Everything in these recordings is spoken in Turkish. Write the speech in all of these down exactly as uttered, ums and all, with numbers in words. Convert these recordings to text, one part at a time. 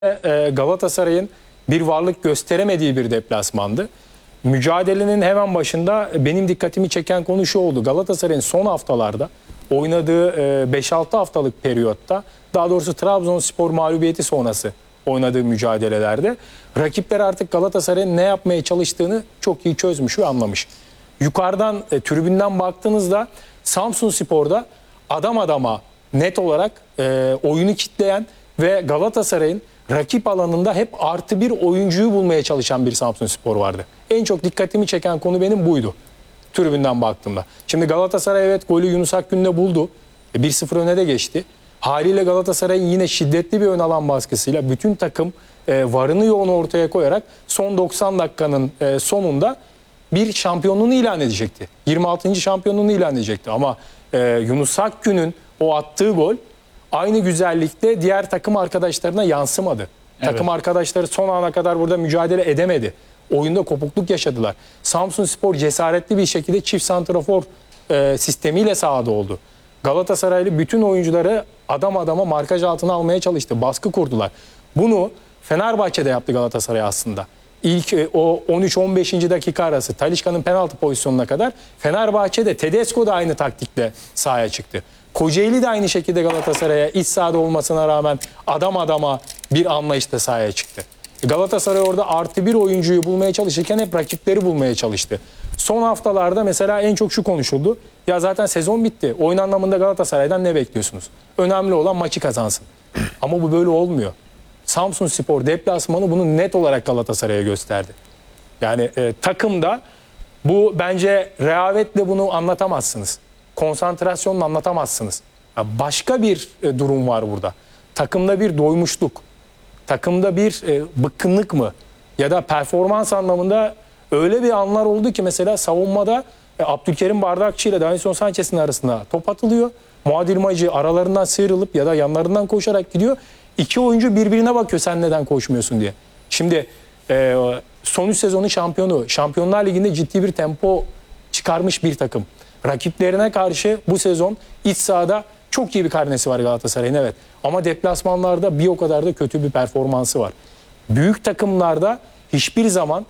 e, Galatasaray'ın bir varlık gösteremediği bir deplasmandı. Mücadelenin hemen başında benim dikkatimi çeken konu şu oldu. Galatasaray'ın son haftalarda oynadığı beş altı haftalık periyotta, daha doğrusu Trabzonspor mağlubiyeti sonrası oynadığı mücadelelerde rakipler artık Galatasaray'ın ne yapmaya çalıştığını çok iyi çözmüş ve anlamış. Yukarıdan, e, tribünden baktığınızda Samsunspor'da adam adama net olarak e, oyunu kitleyen ve Galatasaray'ın rakip alanında hep artı bir oyuncuyu bulmaya çalışan bir Samsunspor vardı. En çok dikkatimi çeken konu benim buydu tribünden baktığımda. Şimdi Galatasaray evet golü Yunus Akgün'le buldu. bir sıfır öne de geçti. Haliyle Galatasaray'ın yine şiddetli bir ön alan baskısıyla bütün takım e, varını yoğunu ortaya koyarak son doksan dakikanın e, sonunda bir şampiyonluğunu ilan edecekti. yirmi altıncı şampiyonluğunu ilan edecekti. Ama e, Yunus Akgün'ün o attığı gol aynı güzellikte diğer takım arkadaşlarına yansımadı. Evet. Takım arkadaşları son ana kadar burada mücadele edemedi. Oyunda kopukluk yaşadılar. Samsunspor cesaretli bir şekilde çift santrafor e, sistemiyle sahada oldu. Galatasaraylı bütün oyuncuları adam adama markaj altına almaya çalıştı. Baskı kurdular. Bunu Fenerbahçe'de yaptı Galatasaray aslında. İlk e, o on üç on beşinci dakika arası Talisca'nın penaltı pozisyonuna kadar Fenerbahçe'de Tedesco da aynı taktikle sahaya çıktı. Kocaeli de aynı şekilde Galatasaray'a iç sahada olmasına rağmen adam adama bir anlayışla sahaya çıktı. Galatasaray orada artı bir oyuncuyu bulmaya çalışırken hep rakipleri bulmaya çalıştı. Son haftalarda mesela en çok şu konuşuldu. Ya zaten sezon bitti. Oyun anlamında Galatasaray'dan ne bekliyorsunuz? Önemli olan maçı kazansın. Ama bu böyle olmuyor. Samsunspor deplasmanı bunu net olarak Galatasaray'a gösterdi. Yani e, takımda bu bence rehavetle bunu anlatamazsınız. Konsantrasyonla anlatamazsınız. Ya başka bir e, durum var burada. Takımda bir doymuşluk, takımda bir e, bıkkınlık mı? Ya da performans anlamında öyle bir anlar oldu ki mesela savunmada e, Abdülkerim Bardakçı ile Davinson Sanchez'in arasında top atılıyor. Muadil Macı aralarından sıyrılıp ya da yanlarından koşarak gidiyor. İki oyuncu birbirine bakıyor sen neden koşmuyorsun diye. Şimdi e, son üç sezonun şampiyonu, Şampiyonlar Ligi'nde ciddi bir tempo çıkarmış bir takım. Rakiplerine karşı bu sezon iç sahada çok iyi bir karnesi var Galatasaray'ın, evet. Ama deplasmanlarda bir o kadar da kötü bir performansı var. Büyük takımlarda hiçbir zaman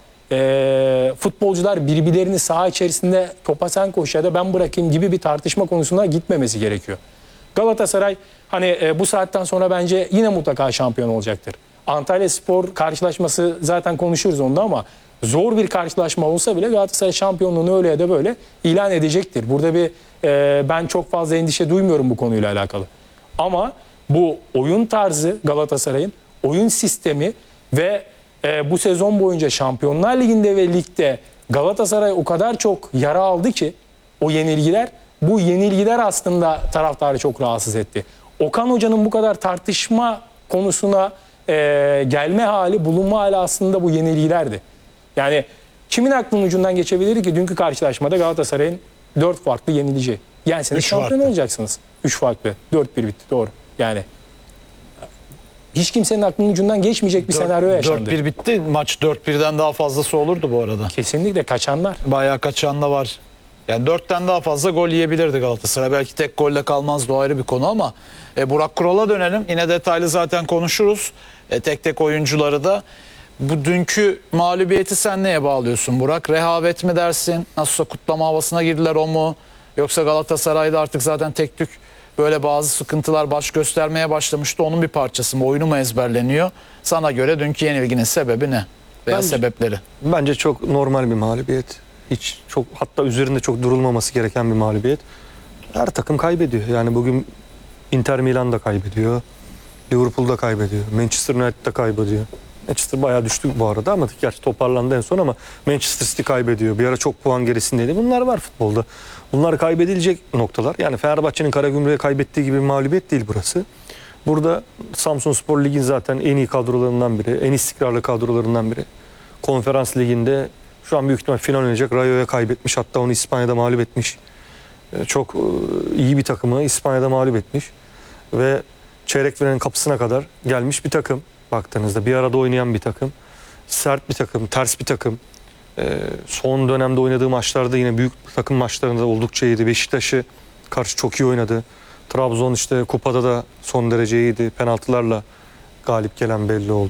e, futbolcular birbirlerini saha içerisinde topa sen koş ya da ben bırakayım gibi bir tartışma konusuna gitmemesi gerekiyor. Galatasaray hani e, bu saatten sonra bence yine mutlaka şampiyon olacaktır. Antalyaspor karşılaşması zaten konuşuruz onda ama zor bir karşılaşma olsa bile Galatasaray şampiyonluğunu öyle ya da böyle ilan edecektir. Burada bir e, ben çok fazla endişe duymuyorum bu konuyla alakalı. Ama bu oyun tarzı Galatasaray'ın, oyun sistemi ve e, bu sezon boyunca Şampiyonlar Ligi'nde ve ligde Galatasaray o kadar çok yara aldı ki o yenilgiler, bu yenilgiler aslında taraftarı çok rahatsız etti. Okan Hoca'nın bu kadar tartışma konusuna e, gelme hali, bulunma hali aslında bu yenilgilerdi. Yani kimin aklının ucundan geçebilir ki dünkü karşılaşmada Galatasaray'ın dört farklı yenileceği. Yani siz şampiyon olacaksınız. üç farklı. dört bir bitti, doğru. Yani hiç kimsenin aklının ucundan geçmeyecek bir senaryo yaşandı. dört bir bitti. Maç dört birden daha fazlası olurdu bu arada. Kesinlikle kaçanlar. Bayağı kaçan da var. Yani dörtten daha fazla gol yiyebilirdi Galatasaray. Belki tek golle kalmazdı, o ayrı bir konu ama e, Burak Kural'a dönelim. Yine detaylı zaten konuşuruz. E, tek tek oyuncuları da. Bu dünkü mağlubiyeti sen neye bağlıyorsun Burak? Rehavet mi dersin? Nasılsa kutlama havasına girdiler, o mu? Yoksa Galatasaray'da artık zaten tek tük böyle bazı sıkıntılar baş göstermeye başlamıştı. Onun bir parçası mı? Oyunu mu ezberleniyor? Sana göre dünkü yenilginin sebebi ne? Veya bence, sebepleri? Bence çok normal bir mağlubiyet. Hiç çok, hatta üzerinde çok durulmaması gereken bir mağlubiyet. Her takım kaybediyor. Yani bugün Inter Milan da kaybediyor. Liverpool da kaybediyor. Manchester United da kaybediyor. Manchester bayağı düştü bu arada ama gerçi toparlandı en son, ama Manchester City kaybediyor. Bir ara çok puan gerisindeydi. Bunlar var futbolda. Bunlar kaybedilecek noktalar. Yani Fenerbahçe'nin Karagümrük'e kaybettiği gibi bir mağlubiyet değil burası. Burada Samsunspor Lig'in zaten en iyi kadrolarından biri, en istikrarlı kadrolarından biri. Konferans Ligi'nde şu an büyük ihtimal final oynayacak. Rayo'ya kaybetmiş. Hatta onu İspanya'da mağlup etmiş. Çok iyi bir takımı İspanya'da mağlup etmiş. Ve çeyrek finalin kapısına kadar gelmiş bir takım. Baktığınızda bir arada oynayan bir takım. Sert bir takım, ters bir takım. Son dönemde oynadığı maçlarda yine büyük takım maçlarında oldukça iyiydi. Beşiktaş'ı karşı çok iyi oynadı. Trabzon işte kupada da son derece iyiydi. Penaltılarla galip gelen belli oldu.